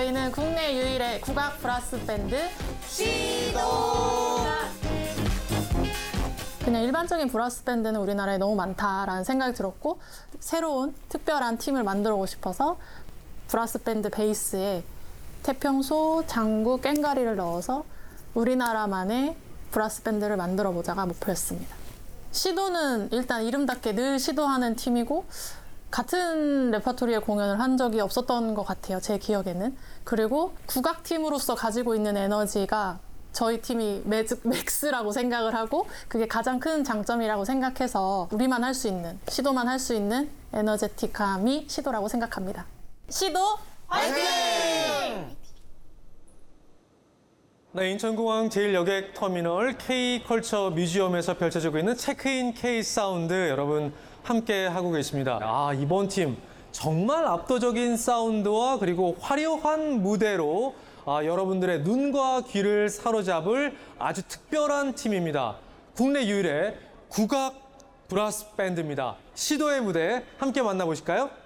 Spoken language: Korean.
저희는 국내 유일의 국악 브라스 밴드 시도. 그냥 일반적인 브라스 밴드는 우리나라에 너무 많다라는 생각이 들었고 새로운 특별한 팀을 만들고 싶어서 브라스 밴드 베이스에 태평소, 장구, 꽹과리를 넣어서 우리나라만의 브라스 밴드를 만들어 보자가 목표였습니다. 시도는 일단 이름답게 늘 시도하는 팀이고 같은 레퍼토리의 공연을 한 적이 없었던 것 같아요, 제 기억에는. 그리고 국악팀으로서 가지고 있는 에너지가 저희 팀이 맥스라고 생각을 하고 그게 가장 큰 장점이라고 생각해서 우리만 할 수 있는, 시도만 할 수 있는 에너제틱함이 시도라고 생각합니다. 시도 화이팅! 네, 인천공항 제1여객터미널 K컬처 뮤지엄에서 펼쳐지고 있는 체크인 K사운드 여러분 함께 하고 계십니다. 이번 팀 정말 압도적인 사운드와 그리고 화려한 무대로 여러분들의 눈과 귀를 사로잡을 아주 특별한 팀입니다. 국내 유일의 국악 브라스 밴드입니다. 시도의 무대 함께 만나보실까요?